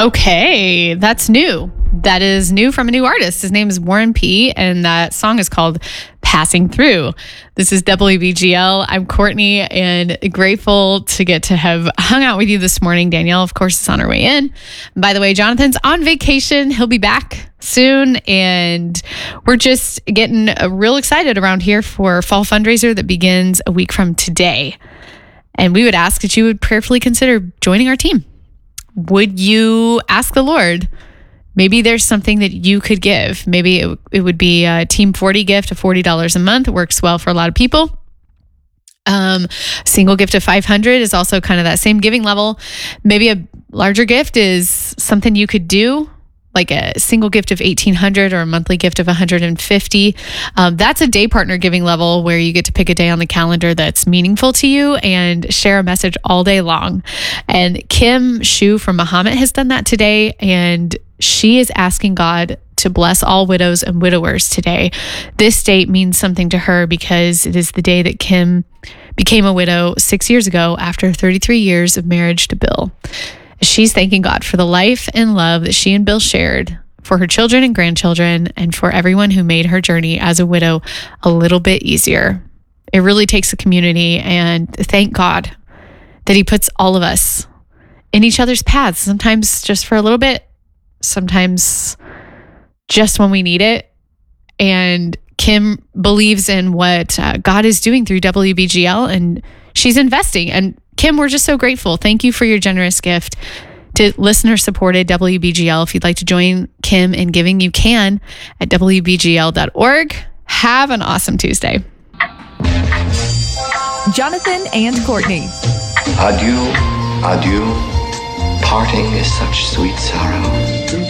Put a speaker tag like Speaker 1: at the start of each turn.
Speaker 1: Okay, that's new. That is new from a new artist. His name is Warren P., and that song is called Passing Through. This is WBGL. I'm Courtney, and grateful to get to have hung out with you this morning. Danielle, of course, is on her way in. By the way, Jonathan's on vacation. He'll be back soon, and we're just getting real excited around here for fall fundraiser that begins a week from today. And we would ask that you would prayerfully consider joining our team. Would you ask the Lord? Maybe there's something that you could give. Maybe it would be a Team 40 gift of $40 a month. It works well for a lot of people. Single gift of $500 is also kind of that same giving level. Maybe a larger gift is something you could do, like a single gift of $1,800 or a monthly gift of $150. That's a day partner giving level where you get to pick a day on the calendar that's meaningful to you and share a message all day long. And Kim Shu from Muhammad has done that today, and she is asking God to bless all widows and widowers today. This date means something to her because it is the day that Kim became a widow 6 years ago after 33 years of marriage to Bill. She's thanking God for the life and love that she and Bill shared, for her children and grandchildren, and for everyone who made her journey as a widow a little bit easier. It really takes a community, and thank God that He puts all of us in each other's paths, sometimes just for a little bit, sometimes just when we need it. And Kim believes in what God is doing through WBGL, and she's investing. And Kim, we're just so grateful. Thank you for your generous gift to listener-supported WBGL. If you'd like to join Kim in giving, you can at WBGL.org. Have an awesome Tuesday.
Speaker 2: Jonathan and Courtney.
Speaker 3: Adieu, adieu. Parting is such sweet sorrow.